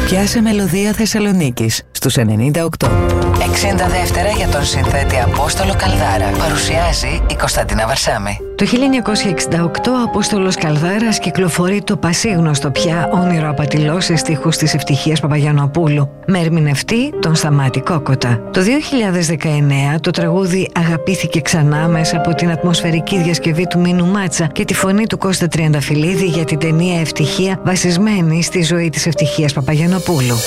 Πιάσε μελωδία Θεσσαλονίκης στους 98. 60 δεύτερα για τον συνθέτη Απόστολο Καλδάρα. Παρουσιάζει η Κωνσταντίνα Βαρσάμη. Το 1968 ο Απόστολος Καλδάρας κυκλοφορεί το πασίγνωστο πια Όνειρο Απατηλός σε στίχους της Ευτυχίας Παπαγιαννοπούλου, με ερμηνευτή τον Σταμάτη Κόκοτα. Το 2019 το τραγούδι αγαπήθηκε ξανά μέσα από την ατμοσφαιρική διασκευή του Μίνου Μάτσα και τη φωνή του Κώστα Τριανταφυλλίδη για την ταινία Ευτυχία, βασισμένη στη ζωή της Ευτυχίας Παπαγιαννοπούλου.